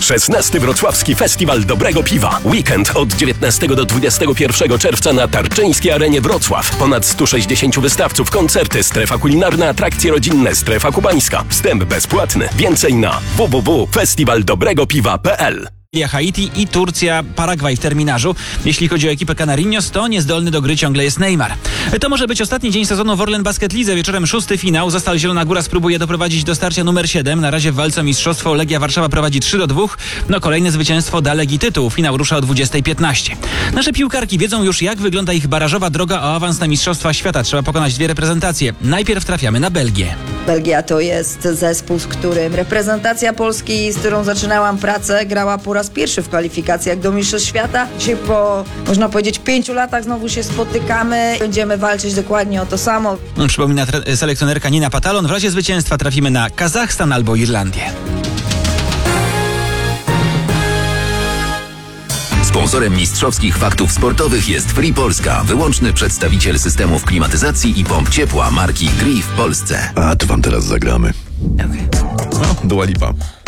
16. Wrocławski Festiwal Dobrego Piwa. Weekend od 19 do 21 czerwca na Tarczyńskiej Arenie Wrocław. Ponad 160 wystawców, koncerty, strefa kulinarna, atrakcje rodzinne, strefa kubańska. Wstęp bezpłatny. Więcej na www.festiwaldobregopiwa.pl. Haiti i Turcja, Paragwaj w terminarzu. Jeśli chodzi o ekipę Canariños, to niezdolny do gry ciągle jest Neymar. To może być ostatni dzień sezonu w Orlen Basket Lidze. Wieczorem 6. finał. Zastal Zielona Góra spróbuje doprowadzić do starcia numer 7. Na razie w walce o mistrzostwo Legia Warszawa prowadzi 3-2. Kolejne zwycięstwo da Legii tytuł. Finał rusza o 20:15. Nasze piłkarki wiedzą już, jak wygląda ich barażowa droga o awans na Mistrzostwa Świata. Trzeba pokonać 2 reprezentacje. Najpierw trafiamy na Belgię. Belgia to jest zespół, z którym reprezentacja Polski, z którą zaczynałam pracę, grała po raz pierwszy w kwalifikacjach do Mistrzostw Świata. Dzisiaj po, można powiedzieć, 5 latach znowu się spotykamy. Będziemy walczyć dokładnie o to samo. Przypomina selekcjonerka Nina Patalon. W razie zwycięstwa trafimy na Kazachstan albo Irlandię. Sponsorem mistrzowskich faktów sportowych jest Free Polska, wyłączny przedstawiciel systemów klimatyzacji i pomp ciepła marki Gree w Polsce. A to wam teraz zagramy. Okay. Dua Lipa.